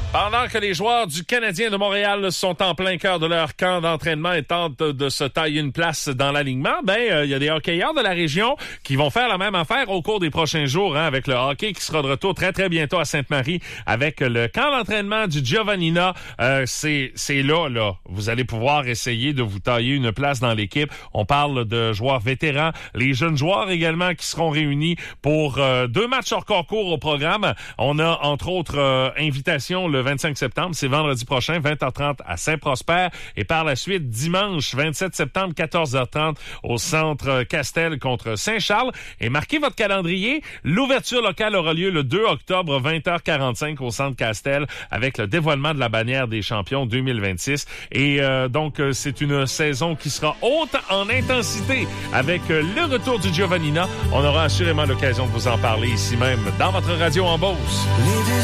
Pendant que les joueurs du Canadien de Montréal sont en plein cœur de leur camp d'entraînement et tentent de se tailler une place dans l'alignement, il y a des hockeyeurs de la région qui vont faire la même affaire au cours des prochains jours, avec le hockey qui sera de retour très, très bientôt à Sainte-Marie avec le camp d'entraînement du Giovannina. C'est là. Vous allez pouvoir essayer de vous tailler une place dans l'équipe. On parle de joueurs vétérans, les jeunes joueurs également qui seront réunis pour 2 matchs hors concours au programme. On a, entre autres, invitation le 25 septembre, c'est vendredi prochain, 20h30 à Saint-Prosper. Et par la suite, dimanche 27 septembre, 14h30 au Centre Castel contre Saint-Charles. Et marquez votre calendrier, l'ouverture locale aura lieu le 2 octobre, 20h45 au Centre Castel avec le dévoilement de la bannière des champions 2026. Et donc, c'est une saison qui sera haute en intensité avec le retour du Giovannina. On aura assurément l'occasion de vous en parler ici même dans votre radio en Beauce.